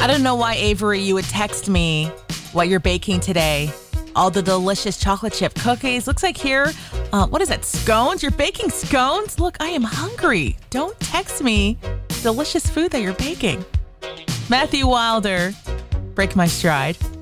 I don't know why, Avery, you would text me what you're baking today. All the delicious chocolate chip cookies. Looks like here, what is that, scones? You're baking scones? Look, I am hungry. Don't text me delicious food that you're baking. Matthew Wilder, Break My Stride.